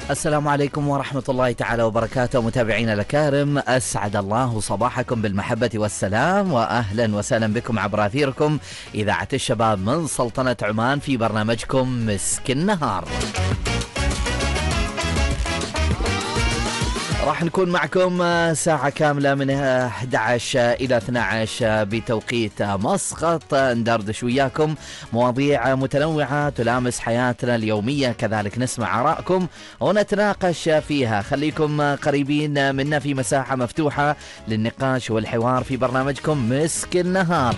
السلام عليكم ورحمة الله تعالى وبركاته. متابعينا الأكارم، أسعد الله صباحكم بالمحبة والسلام، وأهلا وسهلا بكم عبر أثيركم إذاعة الشباب من سلطنة عمان في برنامجكم مسك النهار. راح نكون معكم ساعة كاملة من 11 إلى 12 بتوقيت مسقط، ندردش وياكم مواضيع متنوعة تلامس حياتنا اليومية، كذلك نسمع آرائكم ونتناقش فيها. خليكم قريبين منا في مساحة مفتوحة للنقاش والحوار في برنامجكم مسك النهار،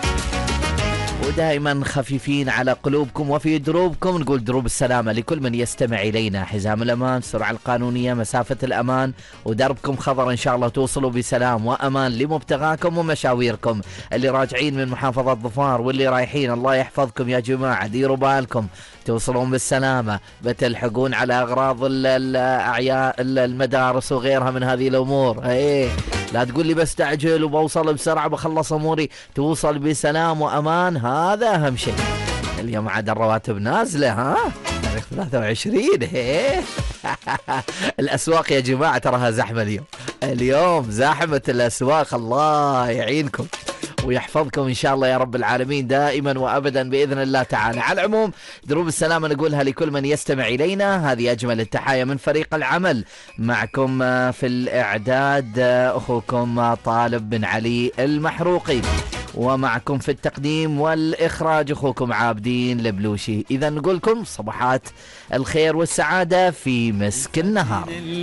ودائما خفيفين على قلوبكم وفي دروبكم. نقول دروب السلامة لكل من يستمع إلينا، حزام الأمان، السرعة القانونية، مسافة الأمان، ودربكم خضر إن شاء الله توصلوا بسلام وأمان لمبتغاكم ومشاويركم. اللي راجعين من محافظة ظفار واللي رايحين، الله يحفظكم يا جماعة، ديروا بالكم توصلون بالسلامة، بتلحقون على أغراض الأعياء المدارس وغيرها من هذه الأمور. ايه لا تقول لي بستعجل وبوصل بسرعة بخلص أموري، توصل بسلام وأمان، هذا أهم شيء. اليوم عاد الرواتب نازلة، ها تاريخ 23. ايه الأسواق يا جماعة تراها زحمة اليوم زحمة الأسواق، الله يعينكم ويحفظكم إن شاء الله يا رب العالمين دائما وأبدا بإذن الله تعالى. على العموم دروب السلامة نقولها لكل من يستمع إلينا، هذه أجمل التحايا من فريق العمل. معكم في الإعداد أخوكم طالب بن علي المحروقي، ومعكم في التقديم والإخراج أخوكم عابدين البلوشي. إذا نقولكم صباحات الخير والسعادة في مسك النهار.